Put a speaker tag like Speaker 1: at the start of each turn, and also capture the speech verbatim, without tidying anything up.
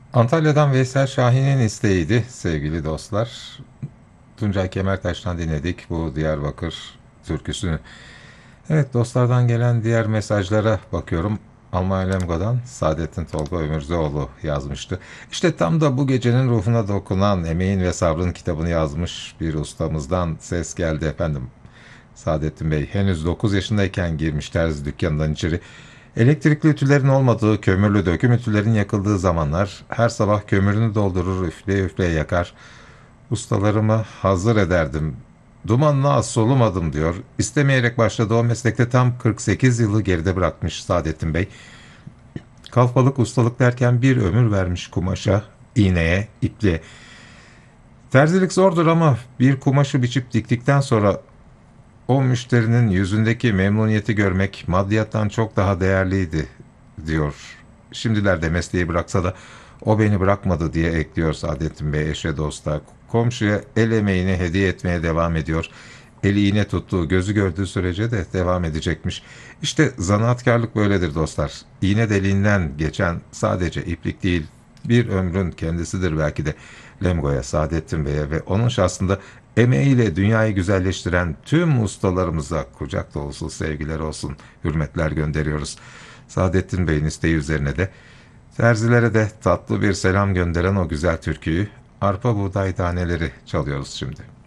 Speaker 1: Antalya'dan Veysel Şahin'in isteğiydi sevgili dostlar. Tuncay Kemertaş'tan dinledik bu Diyarbakır türküsünü. Evet, dostlardan gelen diğer mesajlara bakıyorum. Almanya Lemgo'dan Saadettin Tolga Ömürzoğlu yazmıştı. İşte tam da bu gecenin ruhuna dokunan Emeğin ve Sabrın kitabını yazmış bir ustamızdan ses geldi efendim. Saadettin Bey henüz dokuz yaşındayken girmiş terzi dükkanından içeri. Elektrikli ütülerin olmadığı, kömürlü döküm ütülerin yakıldığı zamanlar her sabah kömürünü doldurur, üfleye üfleye yakar. Ustalarımı hazır ederdim. Dumanla az solumadım diyor. İstemeyerek başladığı o meslekte tam kırk sekiz yılı geride bırakmış Saadettin Bey. Kalfalık ustalık derken bir ömür vermiş kumaşa, iğneye, ipliğe. Terzilik zordur ama bir kumaşı biçip diktikten sonra o müşterinin yüzündeki memnuniyeti görmek maddiyattan çok daha değerliydi diyor. Şimdilerde mesleği bıraksa da o beni bırakmadı diye ekliyor Saadettin Bey eşe dosta. Komşuya el emeğini hediye etmeye devam ediyor. Eli iğne tuttuğu, gözü gördüğü sürece de devam edecekmiş. İşte zanaatkarlık böyledir dostlar. İğne deliğinden geçen sadece iplik değil, bir ömrün kendisidir belki de. Lemgo'ya, Saadettin Bey'e ve onun şahsında emeğiyle dünyayı güzelleştiren tüm ustalarımıza kucak dolusu sevgiler olsun, hürmetler gönderiyoruz. Saadettin Bey'in isteği üzerine de terzilere de tatlı bir selam gönderen o güzel türküyü Arpa Buğday Taneleri çalıyoruz şimdi.